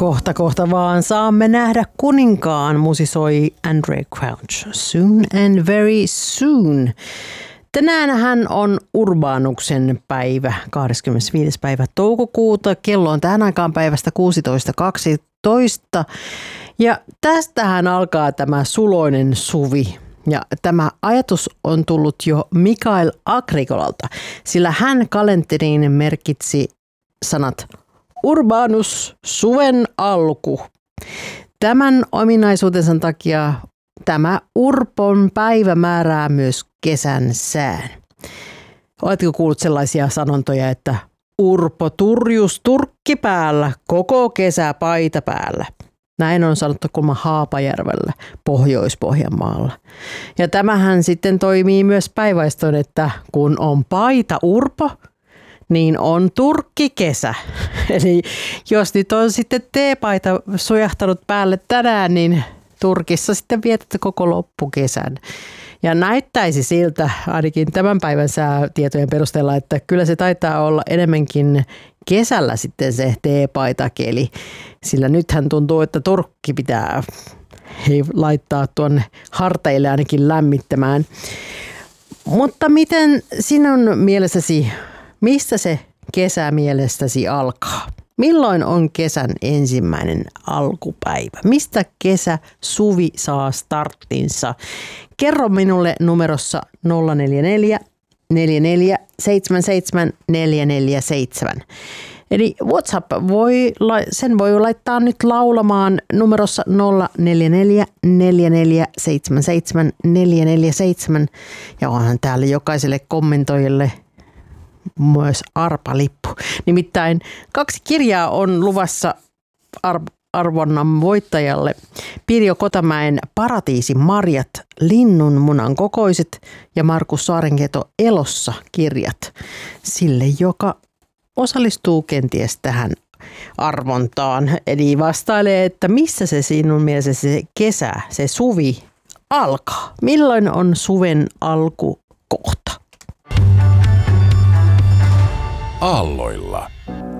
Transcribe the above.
Kohta vaan saamme nähdä kuninkaan, musisoi Andraé Crouch. Soon and very soon. Tänään hän on Urbanuksen päivä, 25. päivä toukokuuta. Kello on tähän aikaan päivästä 16.12. Ja tästähän alkaa tämä suloinen suvi. Ja tämä ajatus on tullut jo Mikael Agricolalta, sillä hän kalenteriin merkitsi sanat Urbanus, suven alku. Tämän ominaisuutensa takia tämä Urpon päivä määrää myös kesän sään. Oletko kuullut sellaisia sanontoja, että Urpo turjus turkki päällä, koko kesä paita päällä? Näin on sanottu kulma Haapajärvellä, Pohjois-Pohjanmaalla. Ja tämähän sitten toimii myös päinvastoin, että kun on paita Urpo, niin on turkki kesä. Eli jos nyt on sitten teepaita sujahtanut päälle tänään, niin Turkissa sitten vietätte koko loppukesän. Ja näyttäisi siltä, ainakin tämän päivän säätietojen perusteella, että kyllä se taitaa olla enemmänkin kesällä sitten se teepaitakeli. Sillä nythän tuntuu, että turkki pitää laittaa tuonne harteille ainakin lämmittämään. Mutta miten sinun mielessäsi, mistä se kesä mielestäsi alkaa? Milloin on kesän ensimmäinen alkupäivä? Mistä kesä, suvi saa starttinsa? Kerro minulle numerossa 044 44 77 447. Eli WhatsApp sen voi laittaa nyt laulamaan numerossa 044 44 77 447. Ja onhan täällä jokaiselle kommentoijalle myös arpalippu. Nimittäin 2 kirjaa on luvassa arvonnan voittajalle. Pirjo Kotamäen Paratiisin marjat, linnunmunan kokoiset ja Markus Saarenketo Elossa kirjat. Sille, joka osallistuu kenties tähän arvontaan. Eli vastailee, että missä se sinun mielessä se kesä, se suvi alkaa. Milloin on suven alkukohta? Aalloilla.